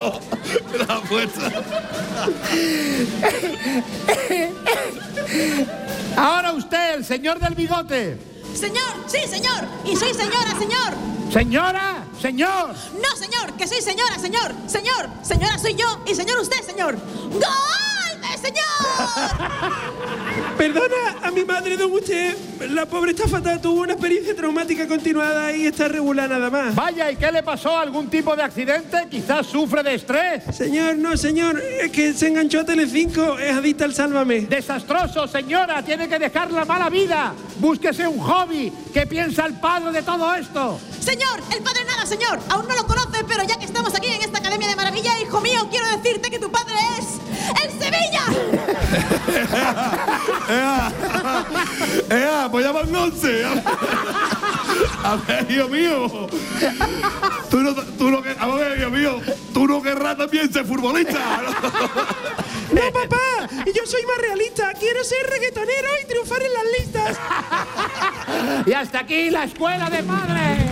La apuesta. Ahora usted, el señor del bigote. Señor, sí, señor. Y soy señora, señor. Señora, señor. No, señor, que soy señora, señor. Señor, señora soy yo y señor usted, señor. ¡Golpe, señor! Perdona a mi madre, don usted. La pobre está fatal, tuvo una experiencia traumática continuada y está regular nada más. Vaya, ¿y qué le pasó? ¿Algún tipo de accidente? Quizás sufre de estrés. Señor, no, señor, es que se enganchó a Telecinco, es adicta al Sálvame. Desastroso, señora, tiene que dejar la mala vida. Búsquese un hobby. ¿Qué piensa el padre de todo esto? Señor, el padre nada, señor. Aún no lo conoce, pero ya que estamos aquí en esta Academia de Maravilla, hijo mío, quiero decirte que tu padre es el Sevilla. Pues ya van 11. A ver, hijo mío. A ver, hijo mío. Tú no querrás también ser futbolista. No, papá, yo soy más realista. Quiero ser reggaetonero y triunfar en las listas. Y hasta aquí la escuela de padres.